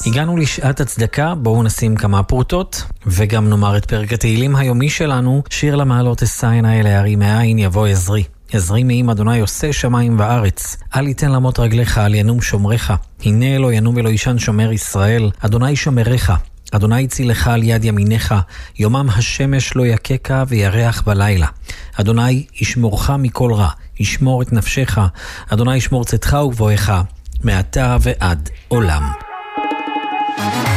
הגענו לשעת הצדקה, בואו נשים כמה פרוטות, וגם נאמר את פרק התהילים היומי שלנו, שיר למעלות אשאנה אל הערים מאין יבוא עזרי. עזרי מעם אדוני עושה שמיים וארץ. אל יתן למות רגליך, אל ינום שומרך. הנה לא ינום ולא ישן שומר ישראל, אדוני שומרך. אדוני צילך על יד ימיניך, יומם השמש לא יקקה וירח בלילה. אדוני ישמורך מכל רע, ישמור את נפשך. אדוני ישמור צאתך ובואך, מעתה ועד עולם.